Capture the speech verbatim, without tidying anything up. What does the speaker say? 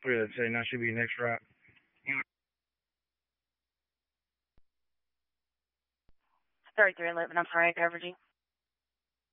Clear that say now should be next route. thirty-three eleven, I'm sorry, averaging.